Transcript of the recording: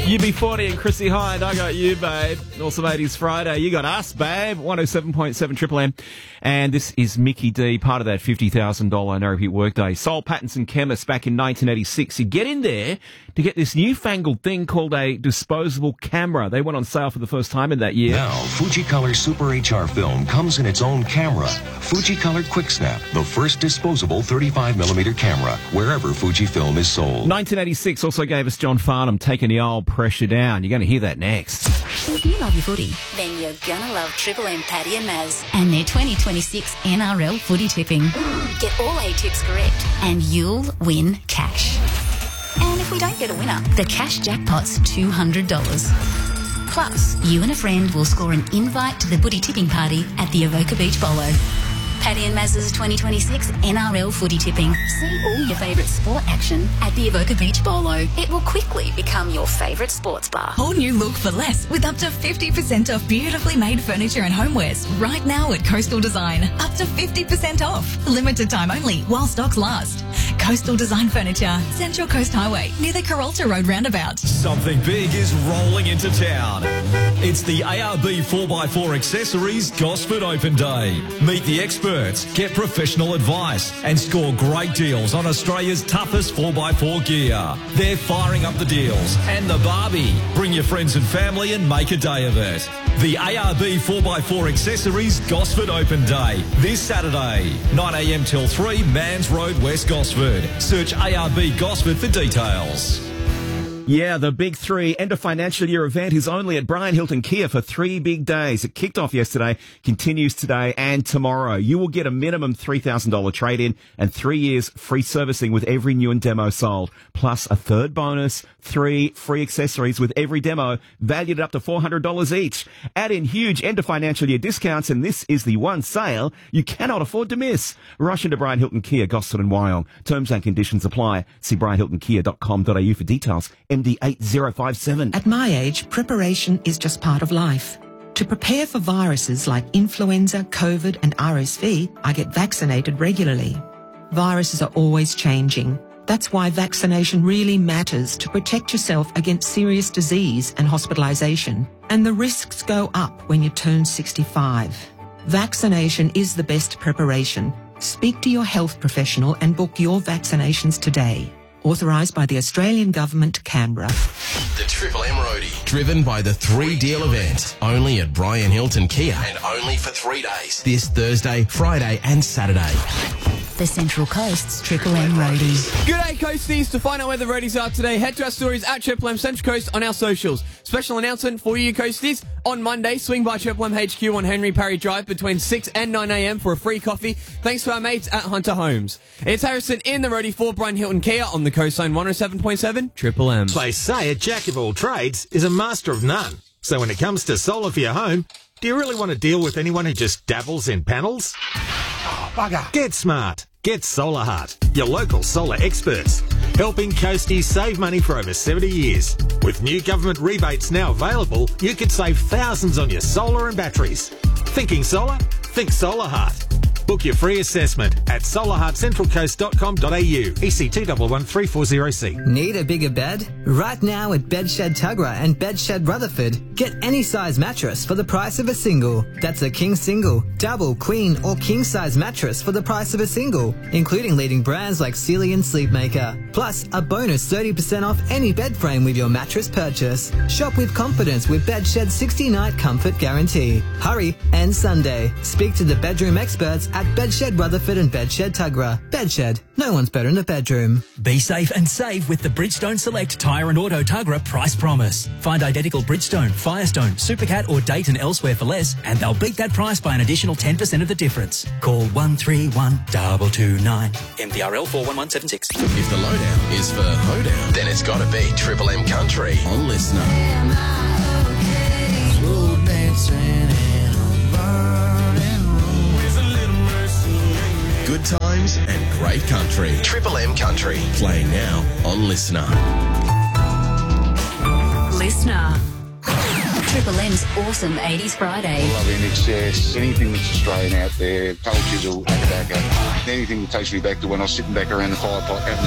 UB40 and Chrissy Hind. I got you, babe. Also, 80s Friday. You got us, babe. 107.7 Triple M. And this is Mickey D, part of that $50,000 No Repeat Workday. Sol Pattinson Chemist back in 1986. You get in there to get this newfangled thing called a disposable camera. They went on sale for the first time in that year. Now, Fujicolor Super HR film comes in its own camera. Fujicolor Quick Snap, the first disposable 35mm camera, wherever Fujifilm is sold. 1986 also gave us John Farnham taking the old pressure down. You're going to hear that next. If you love your footy, then you're gonna love Triple M Paddy and Maz and their 2026 NRL footy tipping. Get all 8 tips correct and you'll win cash. And if we don't get a winner, the cash jackpot's $200. Plus, you and a friend will score an invite to the footy tipping party at the Avoca Beach Bolo. Paddy and Maz's 2026 NRL footy tipping. See all your favourite sport action at the Avoca Beach Bolo. It will quickly become your favourite sports bar. Whole new look for less with up to 50% off beautifully made furniture and homewares right now at Coastal Design. Up to 50% off. Limited time only while stocks last. Coastal Design Furniture, Central Coast Highway, near the Carolta Road roundabout. Something big is rolling into town. It's the ARB 4x4 Accessories Gosford Open Day. Meet the experts, get professional advice, and score great deals on Australia's toughest 4x4 gear. They're firing up the deals and the Barbie. Bring your friends and family and make a day of it. The ARB 4x4 Accessories Gosford Open Day, this Saturday, 9am till 3, Mans Road, West Gosford. Search ARB Gosford for details. Yeah, the Big Three end of financial year event is only at Brian Hilton Kia for 3 big days. It kicked off yesterday, continues today and tomorrow. You will get a minimum $3,000 trade-in and 3 years free servicing with every new and demo sold. Plus a third bonus, 3 free accessories with every demo, valued at up to $400 each. Add in huge end of financial year discounts, and this is the one sale you cannot afford to miss. Rush into Brian Hilton Kia, Gosford and Wyong. Terms and conditions apply. See brianhiltonkia.com.au for details. MD 8057. At my age, preparation is just part of life. To prepare for viruses like influenza, COVID and RSV, I get vaccinated regularly. Viruses are always changing. That's why vaccination really matters to protect yourself against serious disease and hospitalisation. And the risks go up when you turn 65. Vaccination is the best preparation. Speak to your health professional and book your vaccinations today. Authorised by the Australian Government, Canberra. The Triple M Roadie, driven by the 3 Deal event, only at Brian Hilton Kia, and only for 3 days. This Thursday, Friday and Saturday. The Central Coast's Triple M Roadie. G'day Coasties. To find out where the roadies are today, head to our stories at Triple M Central Coast on our socials. Special announcement for you Coasties. On Monday, swing by Triple M HQ on Henry Parry Drive between 6 and 9am for a free coffee, thanks to our mates at Hunter Homes. It's Harrison in the roadie for Brian Hilton Kia on the Coastline 107.7 Triple M. They say a jack of all trades is a master of none. So when it comes to solar for your home, do you really want to deal with anyone who just dabbles in panels? Oh, bugger. Get smart. Get Solar Heart, your local solar experts, helping coasties save money for over 70 years. With new government rebates now available, you could save thousands on your solar and batteries. Thinking solar? Think Solar Heart. Book your free assessment at solarheartcentralcoast.com.au. EC 2111340C. Need a bigger bed? Right now at Bedshed Tuggerah and Bedshed Rutherford, get any size mattress for the price of a single. That's a king single, double, queen or king size mattress for the price of a single, including leading brands like Sealy and Sleepmaker. Plus a bonus 30% off any bed frame with your mattress purchase. Shop with confidence with Bedshed's 60-night comfort guarantee. Hurry, and Sunday. Speak to the bedroom experts at Bedshed Rutherford and Bedshed Tuggerah. Bedshed, no one's better in the bedroom. Be safe and save with the Bridgestone Select Tyre and Auto Tuggerah Price Promise. Find identical Bridgestone, Firestone, Supercat or Dayton elsewhere for less, and they'll beat that price by an additional 10% of the difference. Call 131 229. MPRL 41176. If the lowdown is for hoedown, then it's got to be Triple M Country on Listener. Good times and great country. Triple M Country. Playing now on Listener. Listener. Triple M's awesome 80s Friday. I love NXS, anything that's Australian out there, Cold Chisel, Akadaka, anything that takes me back to when I was sitting back around the fire pot having